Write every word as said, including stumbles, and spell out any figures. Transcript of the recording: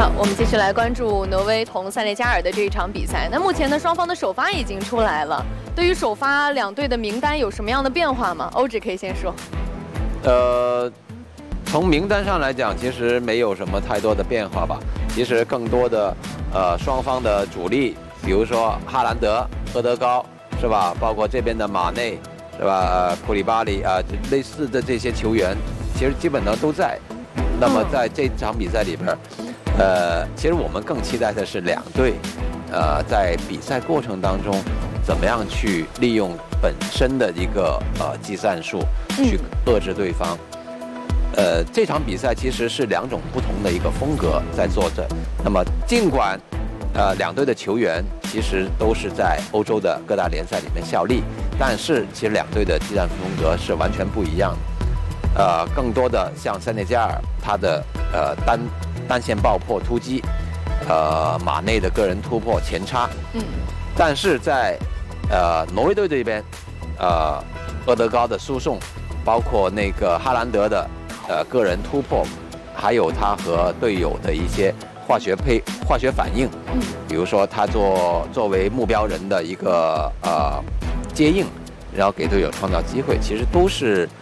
好，我们继续来关注挪威同塞内加尔的这一场比赛。那目前呢，双方的首发已经出来了。对于首发两队的名单有什么样的变化吗？欧指可以先说。 呃，从名单上来讲，其实没有什么太多的变化吧。其实更多的呃双方的主力，比如说哈兰德、厄德高，是吧？包括这边的马内，是吧？呃，库里巴里啊、呃，类似的这些球员，其实基本上都在。那么在这场比赛里边，呃，其实我们更期待的是两队，呃，在比赛过程当中，怎么样去利用本身的一个呃技战术去遏制对方。呃，这场比赛其实是两种不同的一个风格在做着。那么尽管呃两队的球员其实都是在欧洲的各大联赛里面效力，但是其实两队的技战风格是完全不一样的。呃，更多的像塞内加尔，他的呃单单线爆破突击，呃马内的个人突破前插，嗯，但是在呃挪威队这边，呃厄德高的输送，包括那个哈兰德的呃个人突破，还有他和队友的一些化学配化学反应，嗯，比如说他做作为目标人的一个呃接应，然后给队友创造机会，其实都是